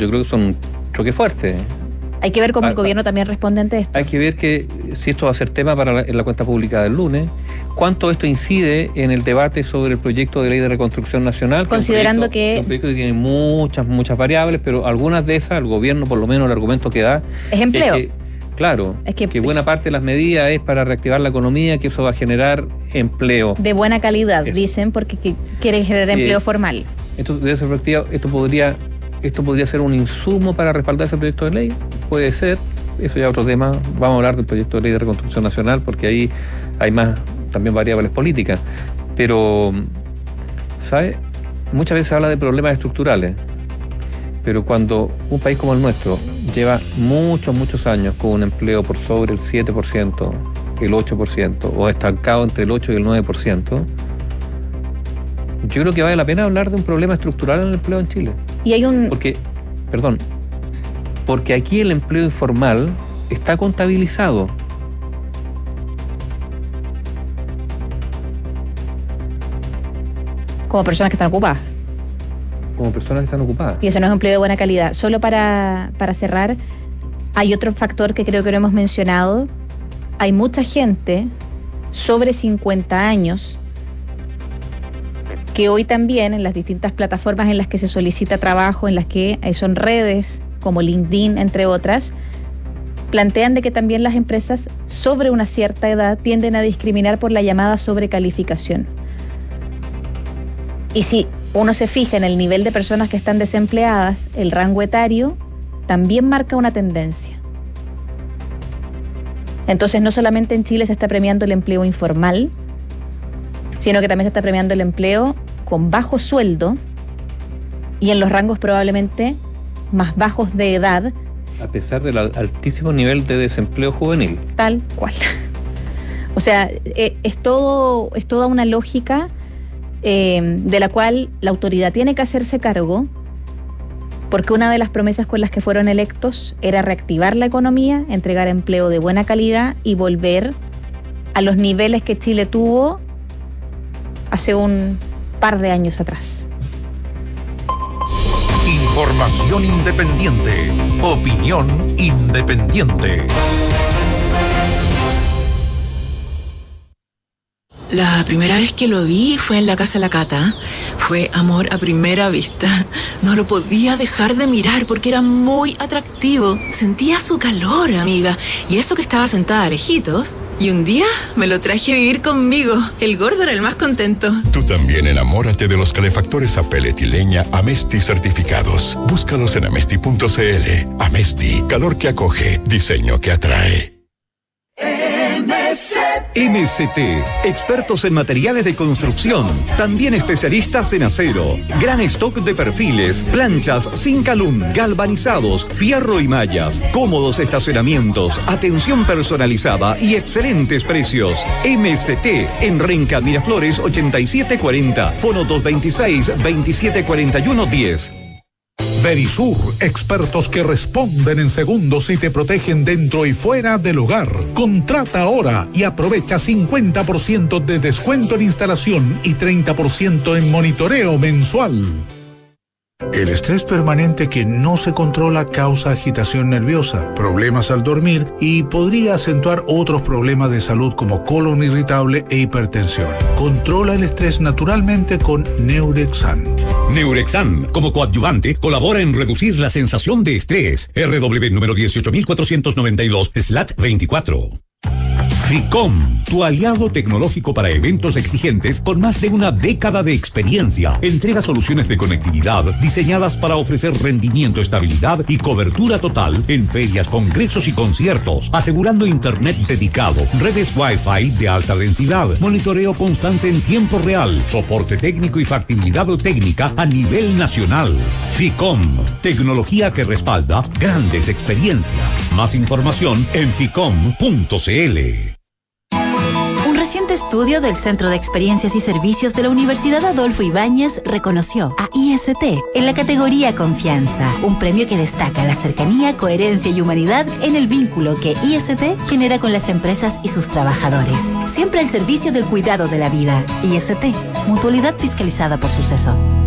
yo creo que son un choque fuerte. Hay que ver cómo el gobierno también responde ante esto. Hay que ver que si esto va a ser tema en la cuenta pública del lunes, cuánto esto incide en el debate sobre el proyecto de ley de reconstrucción nacional. Considerando que es un proyecto que tiene muchas variables, pero algunas de esas, el gobierno, por lo menos el argumento que da, es empleo. Es que buena parte de las medidas es para reactivar la economía, que eso va a generar empleo. De buena calidad, dicen, porque quieren generar empleo formal. Entonces, desde esa perspectiva, esto podría ser un insumo para respaldar ese proyecto de ley. Puede ser, eso ya es otro tema. Vamos a hablar del proyecto de ley de reconstrucción nacional, porque ahí hay más también variables políticas. Pero, ¿sabes? Muchas veces se habla de problemas estructurales. Pero cuando un país como el nuestro lleva muchos años con un empleo por sobre el 7%, el 8%, o estancado entre el 8 y el 9%, yo creo que vale la pena hablar de un problema estructural en el empleo en Chile. Y hay un... Porque aquí el empleo informal está contabilizado. Como personas que están ocupadas. Y eso no es empleo de buena calidad. Solo para cerrar, hay otro factor que creo que no hemos mencionado. Hay mucha gente sobre 50 años que hoy también en las distintas plataformas en las que se solicita trabajo, en las que son redes como LinkedIn, entre otras, plantean de que también las empresas sobre una cierta edad tienden a discriminar por la llamada sobrecalificación. Y si uno se fija en el nivel de personas que están desempleadas, el rango etario también marca una tendencia. Entonces, no solamente en Chile se está premiando el empleo informal, sino que también se está premiando el empleo con bajo sueldo y en los rangos probablemente más bajos de edad. A pesar del altísimo nivel de desempleo juvenil. Tal cual. O sea, es toda una lógica de la cual la autoridad tiene que hacerse cargo, porque una de las promesas con las que fueron electos era reactivar la economía, entregar empleo de buena calidad y volver a los niveles que Chile tuvo hace un par de años atrás. Información independiente, opinión independiente. La primera vez que lo vi fue en la casa de la Cata. Fue amor a primera vista. No lo podía dejar de mirar porque era muy atractivo. Sentía su calor, amiga. Y eso que estaba sentada lejitos. Y un día me lo traje a vivir conmigo. El gordo era el más contento. Tú también enamórate de los calefactores a pellet y leña Amesti certificados. Búscalos en amesti.cl. Amesti, calor que acoge, diseño que atrae. MST, expertos en materiales de construcción, también especialistas en acero, gran stock de perfiles, planchas, Zincalum, galvanizados, fierro y mallas, cómodos estacionamientos, atención personalizada y excelentes precios. MST en Renca Miraflores 8740, fono 226-2741-10. Verisur, expertos que responden en segundos y te protegen dentro y fuera del hogar. Contrata ahora y aprovecha 50% de descuento en instalación y 30% en monitoreo mensual. El estrés permanente que no se controla causa agitación nerviosa, problemas al dormir y podría acentuar otros problemas de salud como colon irritable e hipertensión. Controla el estrés naturalmente con Neurexan. Neurexan, como coadyuvante, colabora en reducir la sensación de estrés. RW número 18492/24. FICOM, tu aliado tecnológico para eventos exigentes con más de una década de experiencia. Entrega soluciones de conectividad diseñadas para ofrecer rendimiento, estabilidad y cobertura total en ferias, congresos y conciertos, asegurando internet dedicado, redes Wi-Fi de alta densidad, monitoreo constante en tiempo real, soporte técnico y factibilidad técnica a nivel nacional. FICOM, tecnología que respalda grandes experiencias. Más información en ficom.cl. Un reciente estudio del Centro de Experiencias y Servicios de la Universidad Adolfo Ibáñez reconoció a IST en la categoría Confianza, un premio que destaca la cercanía, coherencia y humanidad en el vínculo que IST genera con las empresas y sus trabajadores. Siempre al servicio del cuidado de la vida. IST, mutualidad fiscalizada por Suceso.